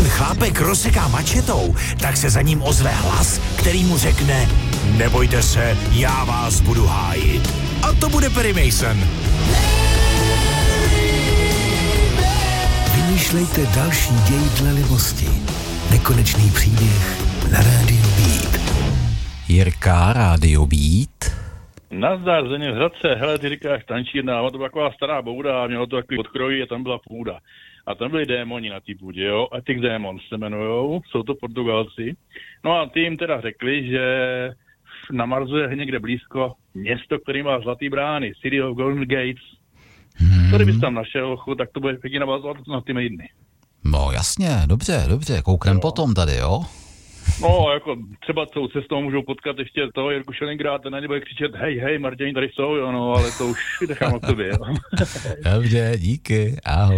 chlápek rozseká mačetou, tak se za ním ozve hlas, který mu řekne: nebojte se, já vás budu hájit. A to bude Perry Mason. Vymýšlejte další děj dle libosti. Nekonečný příběh na rádiu Beat. Jirka, rádio Beat. Nazdar, Zdeněk z Hradce. Hele, ty říkáš tančírna, ale to byla taková stará bouda a mělo to takový podkrojí a tam byla půda. A tam byli démoni na té půdě, jo, Attic Demons se jmenujou, jsou to Portugalci. No a ty jim teda řekli, že na Marsu je někde blízko město, který má zlatý brány, City of Golden Gates. To kdybys tam našel, tak to bude pěkně navazovat na ty Maideny. No jasně, dobře, kouknem potom tady, jo? No, jako třeba tou cestou můžou potkat ještě toho Jirku Šelingrát, ten na ně bude křičet hej, Marťani tady jsou, jo, no, ale to už nechám o tobě, jo. Dobře, díky, ahoj.